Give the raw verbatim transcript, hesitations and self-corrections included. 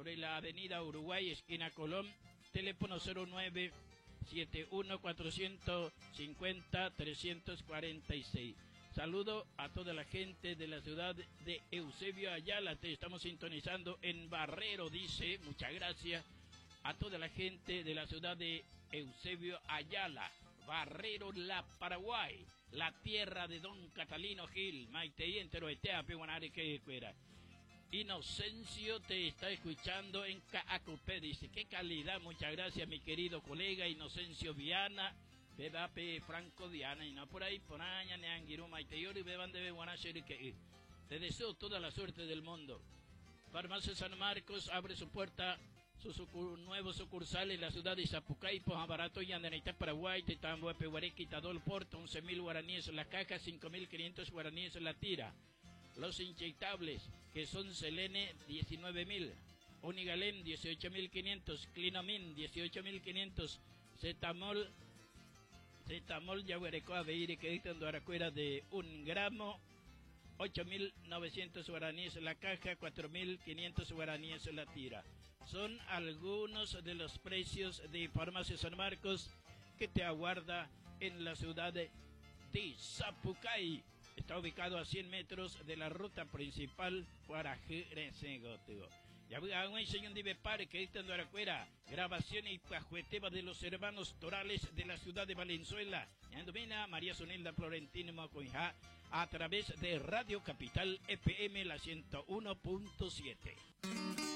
sobre la avenida Uruguay, esquina Colón, teléfono cero nueve siete uno cuatro cinco cero tres cuatro seis. Saludo a toda la gente de la ciudad de Eusebio Ayala, te estamos sintonizando en Barrero, dice, muchas gracias a toda la gente de la ciudad de Eusebio Ayala, Barrero, la Paraguay, la tierra de Don Catalino Gil, Maite entero etea, peguanare que fuera. Inocencio te está escuchando en Caacupé, dice, qué calidad, muchas gracias mi querido colega Inocencio Viana, Bebape Franco Diana, y no por ahí, por allá, Neanguiru, Maiteyori, Beban de Beguanasheri, que te deseo toda la suerte del mundo. Farmacia San Marcos abre su puerta, su sucur, nuevo sucursal en la ciudad de Zapucay, Pojabarato y Andanita, Paraguay, Tetambo, Pehuarequi, Tadol, Porto, once mil guaraníes en la caja, cinco mil quinientos guaraníes en la tira. Los inyectables, que son Selene, diecinueve mil, Unigalem, dieciocho mil quinientos, Clinomin, dieciocho mil quinientos, Zetamol, Zetamol, Yaguareco, Aveire, que dictan Doracuera de un gramo, ocho mil novecientos guaraníes en la caja, cuatro mil quinientos guaraníes en la tira. Son algunos de los precios de Farmacia San Marcos que te aguarda en la ciudad de Zapucay. Está ubicado a cien metros de la ruta principal para Jerezegoteo. Ya hago un señor de Bepare que dictan de Aracuera, grabación y pajueteva de los hermanos Torales de la ciudad de Valenzuela. Yandumina, María Sonilda Florentino Mocoinja, a través de Radio Capital F M la ciento uno punto siete.